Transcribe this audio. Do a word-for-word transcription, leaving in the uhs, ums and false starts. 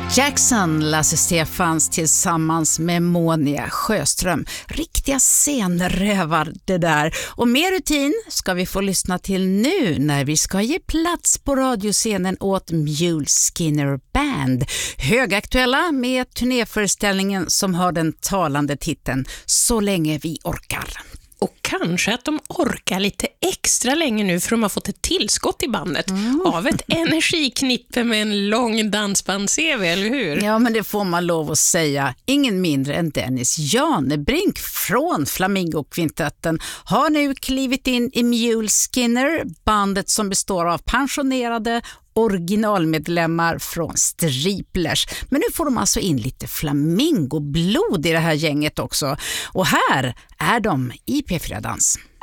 Jackson, Lasse Stefans tillsammans med Monia Sjöström. Riktiga scenrövar det där. Och mer rutin ska vi få lyssna till nu när vi ska ge plats på radioscenen åt Mule Skinner Band. Högaktuella med turnéföreställningen som har den talande titeln Så länge vi orkar. Och kanske att de orkar lite extra länge nu för de har fått ett tillskott i bandet mm. av ett energiknippe med en lång dansband-C V, eller hur? Ja, men det får man lov att säga. Ingen mindre än Dennis Janebrink från Flamingo-kvintetten har nu klivit in i Mule Skinner, bandet som består av pensionerade originalmedlemmar från Striplers. Men nu får de alltså in lite flamingoblod i det här gänget också. Och här är de i P fyra Dans.